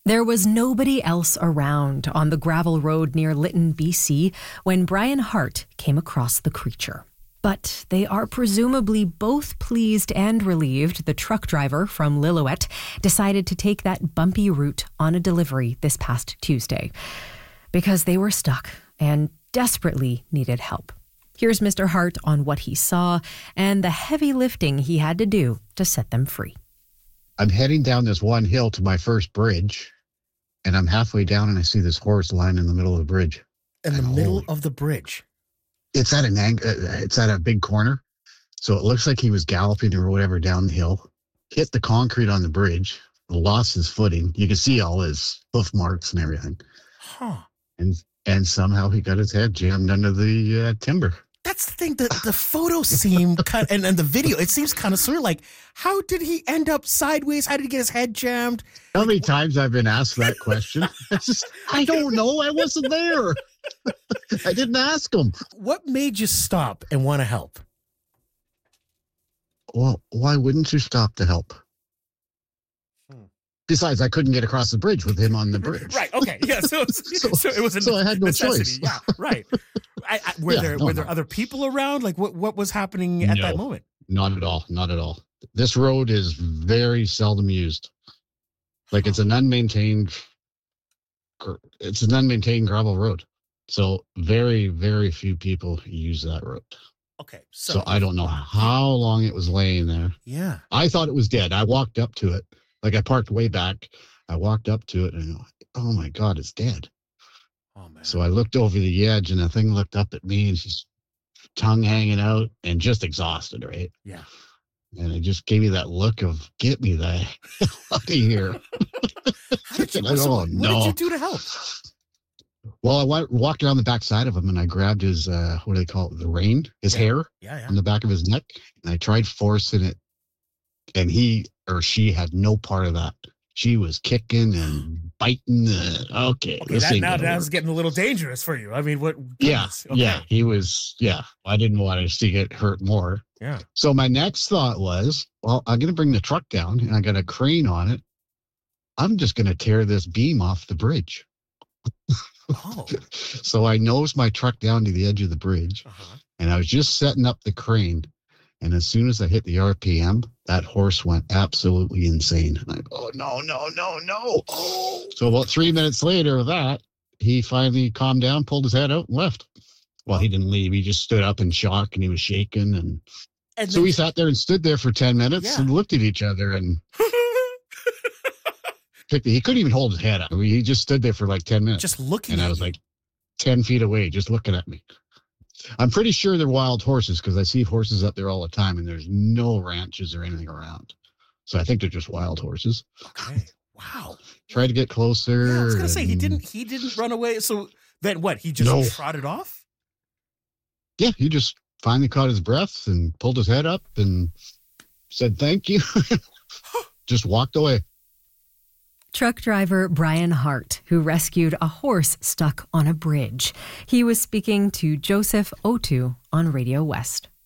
There was nobody else around on the gravel road near Lytton, BC, when Brian Hart came across the creature. But they are presumably both pleased and relieved the truck driver from Lillooet decided to take that bumpy route on a delivery this past Tuesday, because they were stuck and desperately needed help. Here's Mr. Hart on what he saw and the heavy lifting he had to do to set them free. I'm heading down this one hill to my first bridge, and I'm halfway down and I see this horse lying in the middle of the bridge. In the middle of the bridge? It's at it's at a big corner. So it looks like he was galloping or whatever down the hill, hit the concrete on the bridge, lost his footing. You can see all his hoof marks and everything. Huh. And somehow he got his head jammed under the timber. That's the thing. The photo seemed and the video, it seems kind of surreal. Like, how did he end up sideways? How did he get his head jammed? How many times I've been asked that question? I don't know. I wasn't there. I didn't ask him. What made you stop and want to help? Well, why wouldn't you stop to help? Besides, I couldn't get across the bridge with him on the bridge. Right. Okay. Yeah. So it was so I had no choice. Yeah. Right. Were there other people around? Like, what was happening at that moment? Not at all. Not at all. This road is very seldom used. Like, it's an unmaintained gravel road. So very, very few people use that road. Okay. So I don't know how long it was laying there. Yeah. I thought it was dead. I walked up to it. Like, I parked way back. I walked up to it and oh my God, it's dead. Oh man. So I looked over the edge and the thing looked up at me and she's tongue hanging out and just exhausted, right? Yeah. And it just gave me that look of, get me the hell out of here. What did you do to help? Well, I walked around the back side of him and I grabbed his, what do they call it? The rein, his hair on the back of his neck. And I tried forcing it. And he or she had no part of that. She was kicking and biting. Okay. Now it's getting a little dangerous for you. I mean, what? Yeah. Okay. Yeah. He was. Yeah. I didn't want to see it hurt more. Yeah. So my next thought was, well, I'm going to bring the truck down and I got a crane on it. I'm just going to tear this beam off the bridge. Oh. So I nosed my truck down to the edge of the bridge and I was just setting up the crane. And as soon as I hit the RPM, that horse went absolutely insane. And I go, no. Oh. So about 3 minutes later of that, he finally calmed down, pulled his head out, and left. Well, he didn't leave. He just stood up in shock, and he was shaking. And so we sat there and stood there for 10 minutes and looked at each other. And he couldn't even hold his head up. He just stood there for like 10 minutes. Just looking at me. And I was like 10 feet away, just looking at me. I'm pretty sure they're wild horses because I see horses up there all the time and there's no ranches or anything around. So I think they're just wild horses. Okay. Wow. Tried to get closer. Yeah, I was going to say, he didn't run away. So then what? He just trotted off? Yeah. He just finally caught his breath and pulled his head up and said, thank you. Just walked away. Truck driver Brian Hart, who rescued a horse stuck on a bridge. He was speaking to Joseph Otu on Radio West.